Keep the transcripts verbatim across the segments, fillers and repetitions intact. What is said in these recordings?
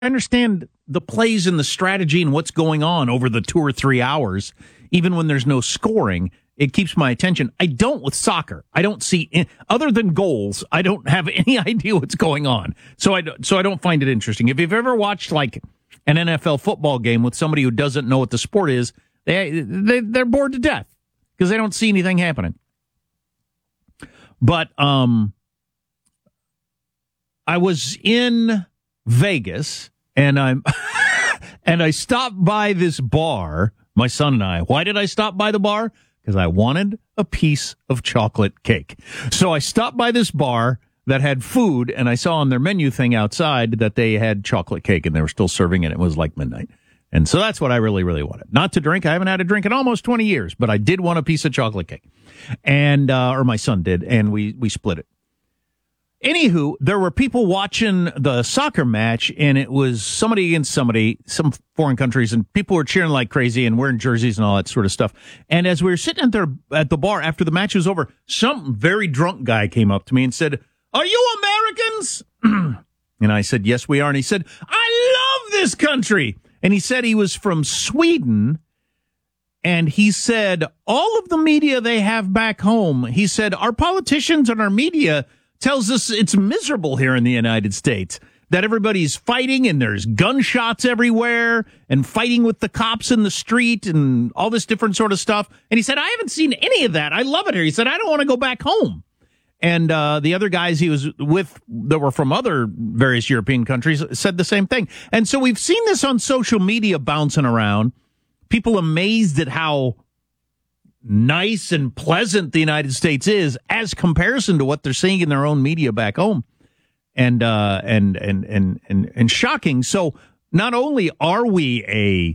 understand the plays and the strategy and what's going on over the two or three hours, even when there's no scoring. It keeps my attention. I don't with soccer. I don't see, other than goals, I don't have any idea what's going on. So I, so I don't find it interesting. If you've ever watched like an N F L football game with somebody who doesn't know what the sport is, they, they they're bored to death because they don't see anything happening. But um, I was in Vegas and I'm and I stopped by this bar. My son and I. Why did I stop by the bar? Because I wanted a piece of chocolate cake. So I stopped by this bar that had food, and I saw on their menu thing outside that they had chocolate cake, and they were still serving it. It was like midnight. And so that's what I really, really wanted. Not to drink. I haven't had a drink in almost twenty years, but I did want a piece of chocolate cake. And, uh, or my son did, and we, we split it. Anywho, there were people watching the soccer match, and it was somebody against somebody, some foreign countries, and people were cheering like crazy and wearing jerseys and all that sort of stuff. And as we were sitting at, there, at the bar after the match was over, some very drunk guy came up to me and said, "Are you Americans?" And I said, "Yes, we are." And he said, "I love this country." And he said he was from Sweden. And he said, all of the media they have back home, he said, our politicians and our media tells us it's miserable here in the United States, that everybody's fighting and there's gunshots everywhere and fighting with the cops in the street and all this different sort of stuff. And he said, I haven't seen any of that. I love it here. He said, I don't want to go back home. And uh, the other guys he was with that were from other various European countries said the same thing. And so we've seen this on social media bouncing around, people amazed at how nice and pleasant the United States is as comparison to what they're seeing in their own media back home. And, uh, and, and, and, and, and shocking. So not only are we a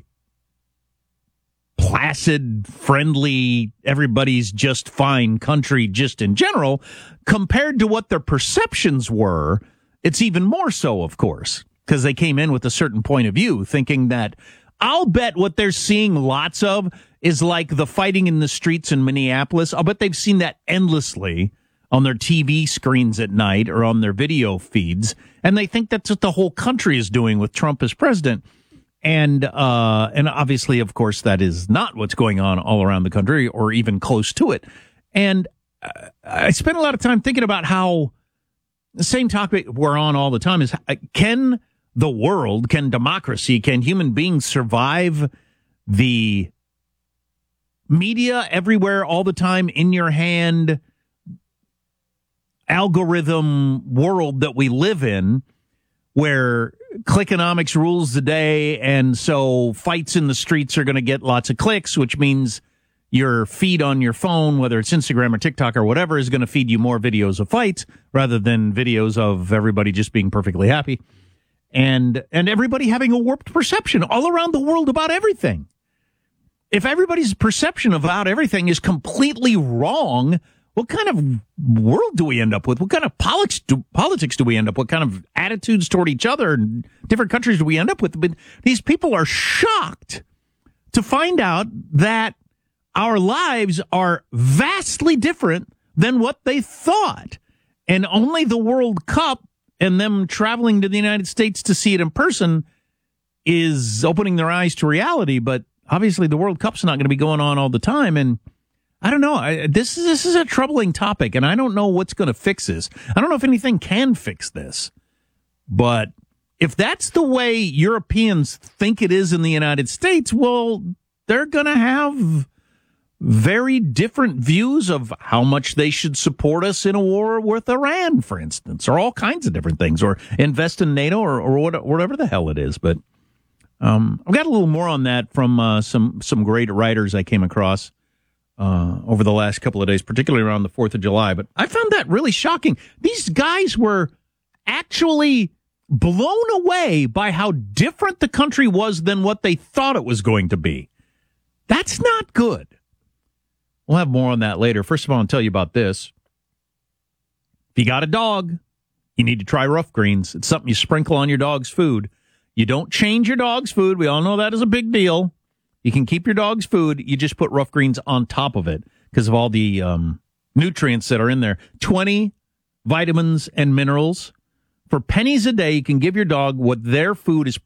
placid, friendly, everybody's just fine country just in general, compared to what their perceptions were, it's even more so, of course, because they came in with a certain point of view, thinking that I'll bet what they're seeing lots of is like the fighting in the streets in Minneapolis. I'll bet they've seen that endlessly on their T V screens at night or on their video feeds. And they think that's what the whole country is doing with Trump as president. And, uh, and obviously, of course, that is not what's going on all around the country or even close to it. And uh, I spent a lot of time thinking about how the same topic we're on all the time is, uh, can the world, can democracy, can human beings survive the media everywhere all the time in your hand algorithm world that we live in, where clickonomics rules the day, and so fights in the streets are going to get lots of clicks, which means your feed on your phone, whether it's Instagram or TikTok or whatever, is going to feed you more videos of fights rather than videos of everybody just being perfectly happy. And and everybody having a warped perception all around the world about everything. If everybody's perception about everything is completely wrong, what kind of world do we end up with? What kind of politics do, politics do we end up with? What kind of attitudes toward each other and different countries do we end up with? But these people are shocked to find out that our lives are vastly different than what they thought. And only the World Cup and them traveling to the United States to see it in person is opening their eyes to reality. But obviously the World Cup's not going to be going on all the time. And I don't know. I, this, is, this is a troubling topic, and I don't know what's going to fix this. I don't know if anything can fix this. But if that's the way Europeans think it is in the United States, well, they're going to have very different views of how much they should support us in a war with Iran, for instance, or all kinds of different things, or invest in NATO, or, or whatever the hell it is. But um, I've got a little more on that from uh, some some great writers I came across uh, over the last couple of days, particularly around the fourth of July. But I found that really shocking. These guys were actually blown away by how different the country was than what they thought it was going to be. That's not good. We'll have more on that later. First of all, I'll tell you about this. If you got a dog, you need to try Rough Greens. It's something you sprinkle on your dog's food. You don't change your dog's food. We all know that is a big deal. You can keep your dog's food. You just put Rough Greens on top of it because of all the um, nutrients that are in there. twenty vitamins and minerals For pennies a day, you can give your dog what their food is